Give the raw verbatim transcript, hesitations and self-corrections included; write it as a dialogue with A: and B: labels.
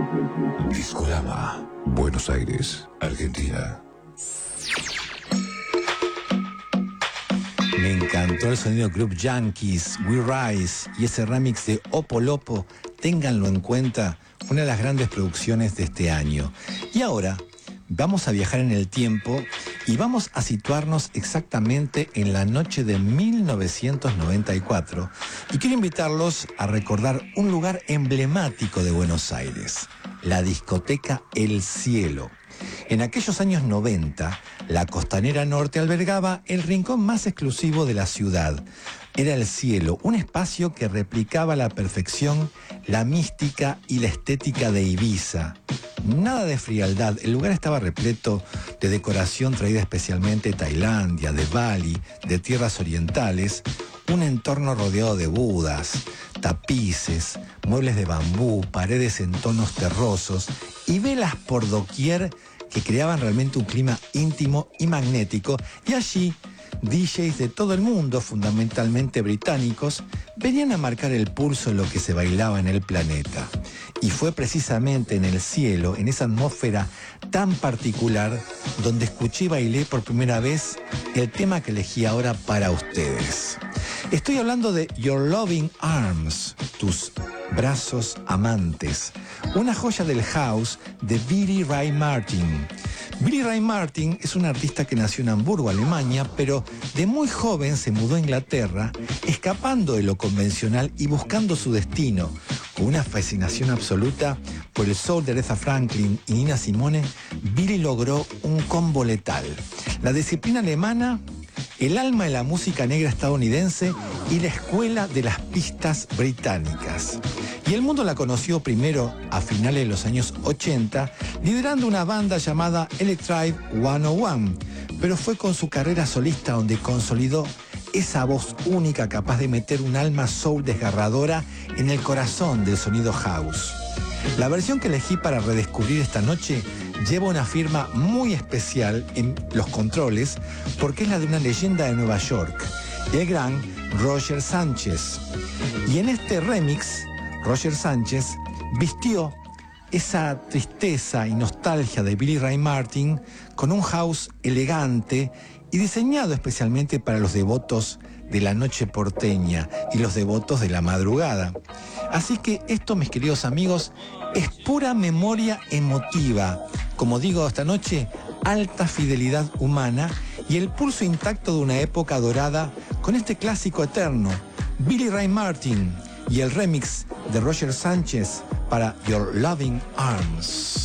A: Discolama, Buenos Aires, Argentina.
B: Me encantó el sonido Club Yankees, We Rise y ese remix de Opo Lopo. Ténganlo en cuenta, una de las grandes producciones de este año. Y ahora vamos a viajar en el tiempo y vamos a situarnos exactamente en la noche de mil novecientos noventa y cuatro. Y quiero invitarlos a recordar un lugar emblemático de Buenos Aires, la discoteca El Cielo. En aquellos años noventa, la Costanera Norte albergaba el rincón más exclusivo de la ciudad. Era El Cielo, un espacio que replicaba a la perfección la mística y la estética de Ibiza. Nada de frialdad, el lugar estaba repleto de decoración traída especialmente de Tailandia, de Bali, de tierras orientales, un entorno rodeado de budas, tapices, muebles de bambú, paredes en tonos terrosos y velas por doquier que creaban realmente un clima íntimo y magnético. Y allí, D Js de todo el mundo, fundamentalmente británicos, venían a marcar el pulso en lo que se bailaba en el planeta. Y fue precisamente en El Cielo, en esa atmósfera tan particular, donde escuché y bailé por primera vez el tema que elegí ahora para ustedes. Estoy hablando de Your Loving Arms, tus brazos amantes, una joya del house de Billy Ray Martin. Billy Ray Martin es un artista que nació en Hamburgo, Alemania, pero de muy joven se mudó a Inglaterra, escapando de lo convencional y buscando su destino. Con una fascinación absoluta por el soul de Aretha Franklin y Nina Simone, Billy logró un combo letal: la disciplina alemana, el alma de la música negra estadounidense y la escuela de las pistas británicas. Y el mundo la conoció primero a finales de los años ochenta, liderando una banda llamada Electribe ciento uno, pero fue con su carrera solista donde consolidó esa voz única capaz de meter un alma soul desgarradora en el corazón del sonido house. La versión que elegí para redescubrir esta noche lleva una firma muy especial en los controles porque es la de una leyenda de Nueva York, el gran Roger Sánchez. Y en este remix, Roger Sánchez vistió esa tristeza y nostalgia de Billy Ray Martin con un house elegante y diseñado especialmente para los devotos de la noche porteña y los devotos de la madrugada. Así que esto, mis queridos amigos, es pura memoria emotiva. Como digo esta noche, alta fidelidad humana y el pulso intacto de una época dorada con este clásico eterno, Billy Ray Martin y el remix de Roger Sánchez para Your Loving Arms.